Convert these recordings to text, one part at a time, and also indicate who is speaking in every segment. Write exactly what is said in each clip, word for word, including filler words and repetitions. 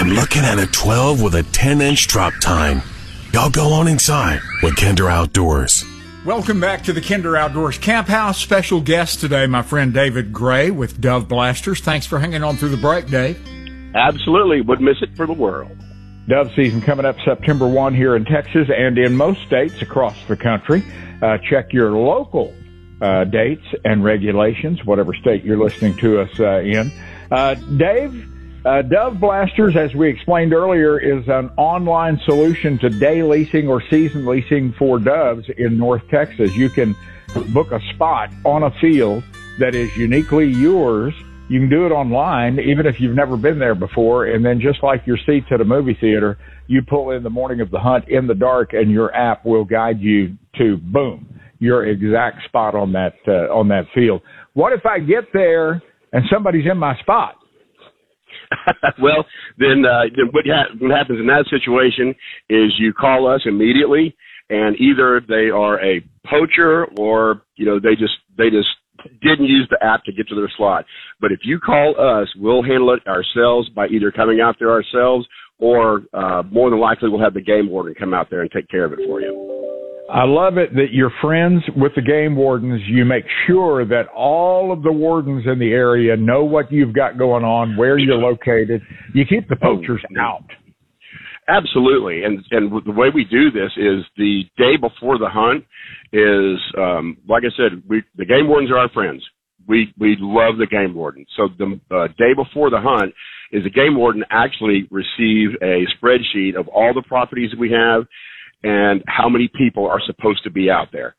Speaker 1: I'm looking at a twelve with a ten-inch drop tine. Y'all go on inside with Kinder Outdoors.
Speaker 2: Welcome back to the Kinder Outdoors Camp House. Special guest today, my friend David Gray with Dove Blasters. Thanks for hanging on through the break, Dave.
Speaker 3: Absolutely. Wouldn't miss it for the world.
Speaker 4: Dove season coming up September first here in Texas and in most states across the country. Uh, check your local uh, dates and regulations, whatever state you're listening to us uh, in. Uh, Dave, uh, Dove Blasters, as we explained earlier, is an online solution to day leasing or season leasing for doves in North Texas. You can book a spot on a field that is uniquely yours. You can do it online, even if you've never been there before. And then just like your seats at a movie theater, you pull in the morning of the hunt in the dark and your app will guide you to, boom, your exact spot on that, uh, on that field. What if I get there and somebody's in my spot?
Speaker 3: Well, then, uh, then what, ha- what happens in that situation is you call us immediately, and either they are a poacher or, you know, they just, they just, didn't use the app to get to their slot. But if you call us, we'll handle it ourselves by either coming out there ourselves or uh, more than likely we'll have the game warden come out there and take care of it for you.
Speaker 4: I love it that you're friends with the game wardens. You make sure that all of the wardens in the area know what you've got going on, where you're located. You keep the poachers
Speaker 3: oh,
Speaker 4: out.
Speaker 3: Absolutely. And and the way we do this is the day before the hunt is, um, like I said, we, the game wardens are our friends. We we love the game warden. So the uh, day before the hunt is the game warden actually receive a spreadsheet of all the properties that we have and how many people are supposed to be out there.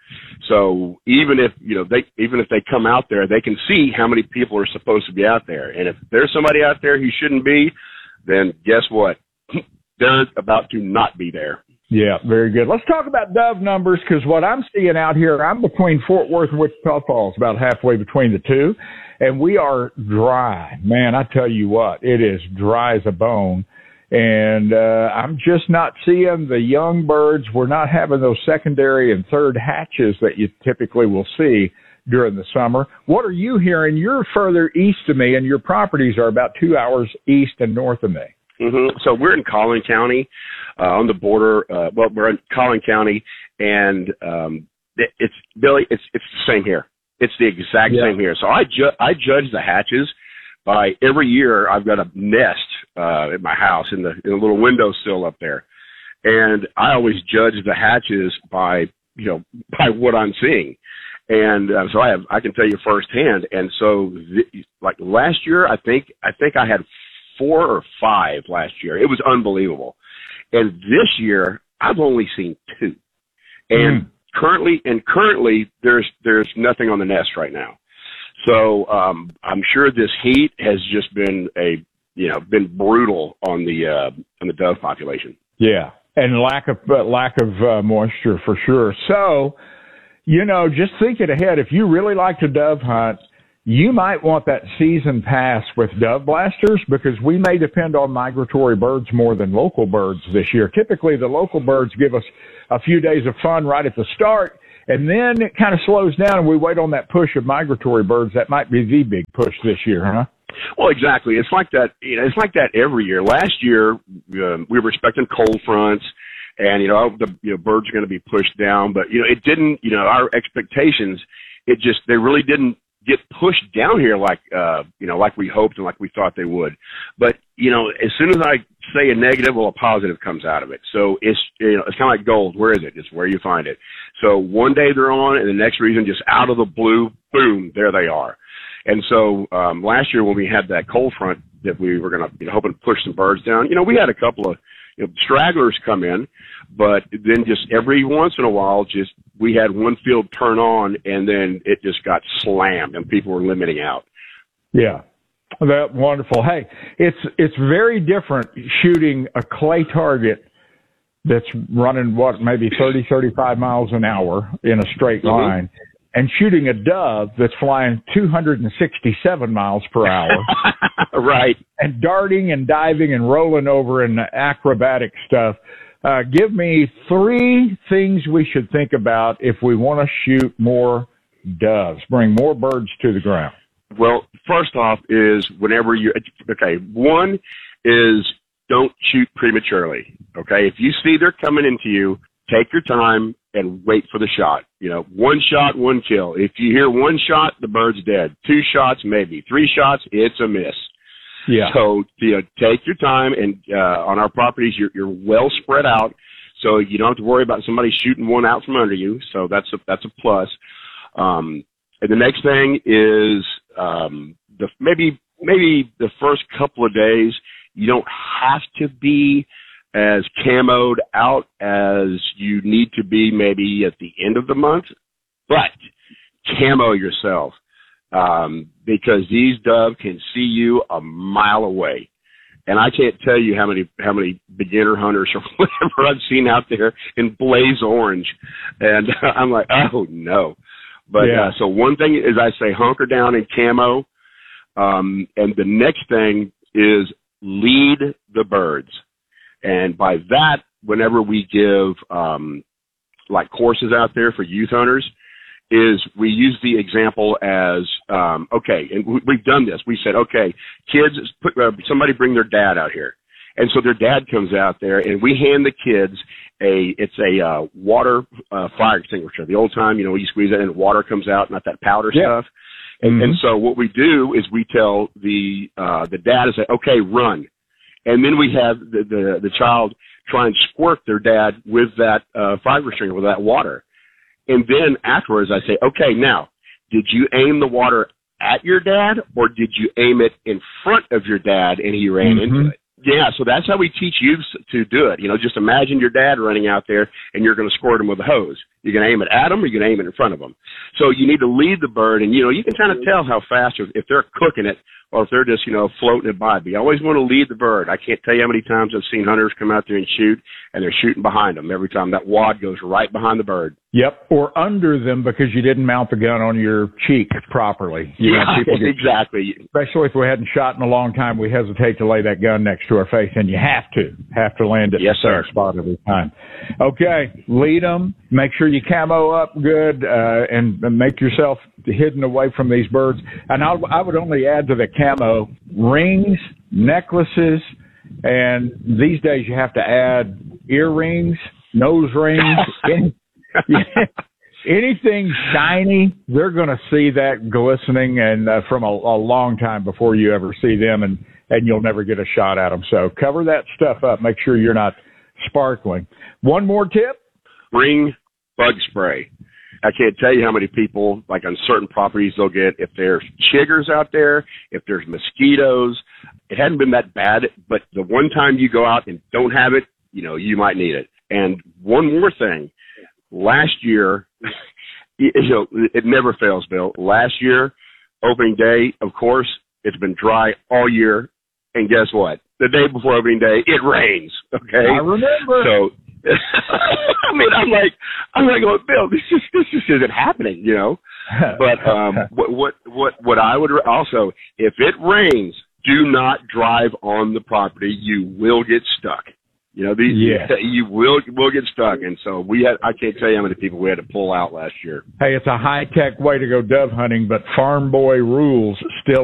Speaker 3: So even if, you know, they, even if they come out there, they can see how many people are supposed to be out there. And if there's somebody out there who shouldn't be, then guess what? They're about to not be there.
Speaker 4: Yeah, very good. Let's talk about dove numbers, because what I'm seeing out here, I'm between Fort Worth and Wichita Falls, about halfway between the two, and we are dry. Man, I tell you what, it is dry as a bone. And uh, I'm just not seeing the young birds. We're not having those secondary and third hatches that you typically will see during the summer. What are you hearing? You're further east of me, and your properties are about two hours east and north of me.
Speaker 3: Mm-hmm. So we're in Collin County, uh, on the border. Uh, well, we're in Collin County, and um, it, it's Billy. It's it's the same here. It's the exact yeah. same here. So I ju- I judge the hatches by every year. I've got a nest uh, at my house in the in a little windowsill up there, and I always judge the hatches by you know by what I'm seeing. And uh, so I have I can tell you firsthand. And so th- like last year, I think I think I had four or five last year. It was unbelievable. And this year, I've only seen two. And mm. currently, and currently, there's there's nothing on the nest right now. So um, I'm sure this heat has just been a you know been brutal on the uh, on the dove population.
Speaker 4: Yeah, and lack of uh, lack of uh, moisture for sure. So you know, just thinking ahead, if you really like to dove hunt, you might want that season pass with Dove Blasters, because we may depend on migratory birds more than local birds this year. Typically, the local birds give us a few days of fun right at the start, and then it kind of slows down and we wait on that push of migratory birds. That might be the big push this year, huh?
Speaker 3: Well, exactly. It's like that. You know, it's like that every year. Last year, um, we were expecting cold fronts, and you know, the you know, birds are going to be pushed down. But you know, it didn't. You know, our expectations, it just they really didn't get pushed down here like uh you know like we hoped and like we thought they would. But you know, as soon as I say a negative, well, a positive comes out of it. So it's you know it's kind of like gold. Where is it? It's where you find it. So one day they're on, and the next reason, just out of the blue, boom, there they are. And so um last year when we had that cold front that we were going to you know, hoping to push some birds down, you know, we had a couple of you know, stragglers come in, but then just every once in a while, just we had one field turn on, and then it just got slammed, and people were limiting out.
Speaker 4: Yeah, that wonderful. Hey, it's it's very different shooting a clay target that's running what maybe thirty, thirty-five miles an hour in a straight
Speaker 3: mm-hmm.
Speaker 4: line, and shooting a dove that's flying two hundred sixty-seven miles per hour.
Speaker 3: Right.
Speaker 4: And darting and diving and rolling over and acrobatic stuff. Uh, give me three things we should think about if we want to shoot more doves, bring more birds to the ground.
Speaker 3: Well, first off is whenever you, okay, one is don't shoot prematurely. Okay. If you see they're coming into you, take your time and wait for the shot. You know, one shot, one kill. If you hear one shot, the bird's dead. Two shots, maybe. Three shots, it's a miss.
Speaker 4: Yeah.
Speaker 3: So, you know, take your time, and uh, on our properties, you're, you're well spread out, so you don't have to worry about somebody shooting one out from under you. So that's a that's a plus. Um, and the next thing is um, the maybe maybe the first couple of days you don't have to be as camoed out as you need to be maybe at the end of the month, but camo yourself, um, because these dove can see you a mile away. And I can't tell you how many how many beginner hunters or whatever I've seen out there in blaze orange, and I'm like, oh no. But
Speaker 4: yeah.
Speaker 3: uh, so one thing is, I say hunker down in camo, um, and the next thing is lead the birds. And by that, whenever we give um, like courses out there for youth hunters, is we use the example as, um, okay, and we, we've done this. We said, okay, kids, put, uh, somebody bring their dad out here. And so their dad comes out there, and we hand the kids a, it's a uh, water uh, fire extinguisher. The old time, you know, you squeeze it and water comes out, not that powder
Speaker 4: yeah.
Speaker 3: stuff. And,
Speaker 4: mm-hmm.
Speaker 3: and so what we do is we tell the uh, the dad, is say, okay, run. And then we have the, the, the child try and squirt their dad with that uh, fiber stringer, with that water. And then afterwards I say, okay, now, did you aim the water at your dad, or did you aim it in front of your dad and he ran
Speaker 4: mm-hmm.
Speaker 3: into it? Yeah, so that's how we teach you to do it. You know, just imagine your dad running out there and you're going to squirt him with a hose. You're going to aim it at him, or you're going to aim it in front of him. So you need to lead the bird, and, you know, you can kind of tell how fast, if they're cooking it or if they're just, you know, floating it by. But you always want to lead the bird. I can't tell you how many times I've seen hunters come out there and shoot, and they're shooting behind them. Every time that wad goes right behind the bird.
Speaker 4: Yep, or under them because you didn't mount the gun on your cheek properly. You
Speaker 3: yeah,
Speaker 4: know, people get,
Speaker 3: exactly.
Speaker 4: Especially if we hadn't shot in a long time, we hesitate to lay that gun next to our face, and you have to, have to land it
Speaker 3: yes,
Speaker 4: in the
Speaker 3: sir.
Speaker 4: same spot every time. Okay, lead them, make sure you camo up good, uh, and, and make yourself hidden away from these birds. And I, I would only add to the camo rings, necklaces, and these days you have to add earrings, nose rings, any, anything shiny. They're going to see that glistening, and uh, from a, a long time before you ever see them, and, and you'll never get a shot at them. So cover that stuff up. Make sure you're not sparkling. One more tip.
Speaker 3: Bring bug spray. I can't tell you how many people, like on certain properties, they'll get, if there's chiggers out there, if there's mosquitoes. It hadn't been that bad, but the one time you go out and don't have it, you know, you might need it. And one more thing, last year, you know, it never fails, Bill. Last year, opening day, of course, it's been dry all year. And guess what? The day before opening day, it rains. Okay.
Speaker 4: I remember.
Speaker 3: So, I mean, I'm like, I'm like, going, Bill, this just, this just isn't happening, you know. But um, what, what, what, what I would also, if it rains, do not drive on the property. You will get stuck. You know, these,
Speaker 4: yes.
Speaker 3: you will will get stuck. And so we had, I can't tell you how many people we had to pull out last year.
Speaker 4: Hey, it's a high tech way to go dove hunting, but farm boy rules still